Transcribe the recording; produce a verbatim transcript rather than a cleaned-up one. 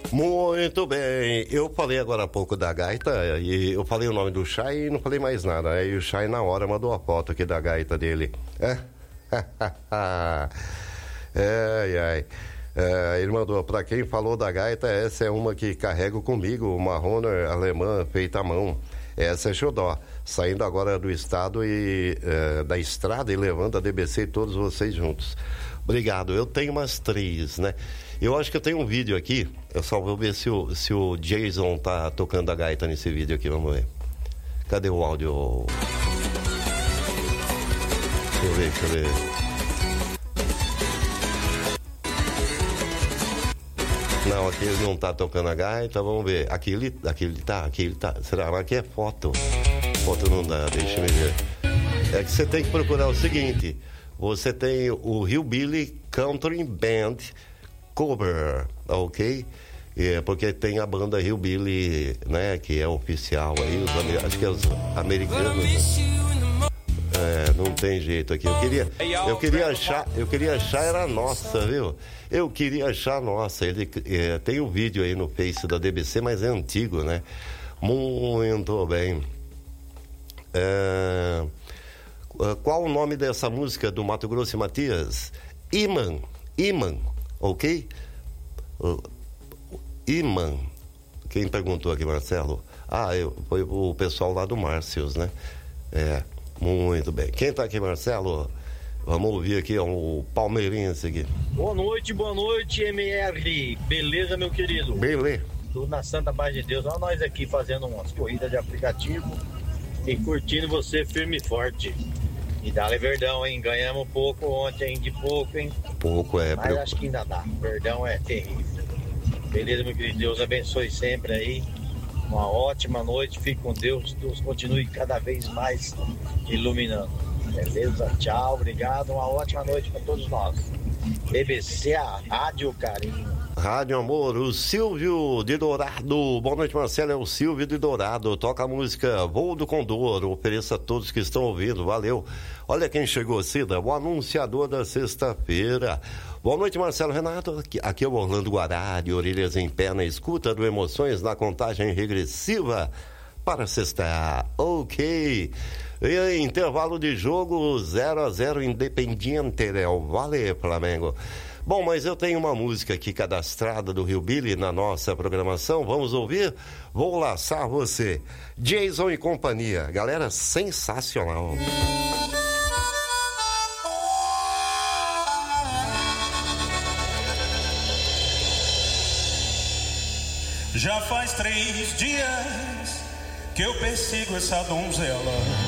Muito bem, eu falei agora há pouco da gaita e eu falei o nome do Chay e não falei mais nada. Aí o Chay na hora mandou a foto aqui da gaita dele. É, ai, ai. É, ele mandou, pra quem falou da gaita, essa é uma que carrego comigo, uma Hohner alemã feita à mão. Essa é xodó, saindo agora do estado e é, da estrada e levando a D B C todos vocês juntos. Obrigado, eu tenho umas três, né? Eu acho que eu tenho um vídeo aqui, eu só vou ver se o, se o Jason tá tocando a gaita nesse vídeo aqui, vamos ver. Cadê o áudio? Deixa eu ver, deixa eu ver. Não, aqui ele não tá tocando a gaita, vamos ver. Aqui ele, aqui ele tá, aqui ele tá. Será? Mas aqui é foto. Foto não dá, deixa eu ver. É que você tem que procurar o seguinte, você tem o Hillbilly Country Band Cover, ok? É, porque tem a banda Hillbilly, né, que é oficial aí, os, acho que é os americanos, né? É, não tem jeito aqui. Eu queria, eu queria achar, eu queria achar era nossa, viu? Eu queria achar nossa. Ele é, tem um vídeo aí no Face da D B C, mas é antigo, né? Muito bem. É, qual o nome dessa música do Mato Grosso e Matias? Iman, Iman, ok? Iman. Quem perguntou aqui, Marcelo? Ah, eu, foi o pessoal lá do Márcios, né? É. Muito bem. Quem tá aqui, Marcelo? Vamos ouvir aqui, ó, o palmeirense aqui. Boa noite, boa noite, M R. Beleza, meu querido? Beleza. Tudo na Santa Paz de Deus. Olha nós aqui fazendo umas corridas de aplicativo e curtindo você firme e forte. E dá-lhe Verdão, hein? Ganhamos um pouco ontem, de pouco, hein? Pouco, é. Mas Pre... acho que ainda dá. Verdão é terrível. Beleza, meu querido? Deus abençoe sempre aí. Uma ótima noite, fique com Deus, Deus continue cada vez mais iluminando. Beleza? Tchau, obrigado, uma ótima noite para todos nós. D B C, a Rádio Carinho. Rádio Amor, o Silvio de Dourado. Boa noite, Marcelo, é o Silvio de Dourado. Toca a música Voo do Condor, ofereça a todos que estão ouvindo, valeu. Olha quem chegou, Cida, o anunciador da sexta-feira. Boa noite, Marcelo Renato, aqui, aqui é o Orlando Guarari, orelhas em pé na escuta do Emoções na contagem regressiva para sexta, ok. E aí, intervalo de jogo zero a zero Independiente del Valle, Flamengo. Bom, mas eu tenho uma música aqui cadastrada do Hillbilly na nossa programação, vamos ouvir? Vou laçar você, Jason e companhia, galera, sensacional. Já faz três dias que eu persigo essa donzela.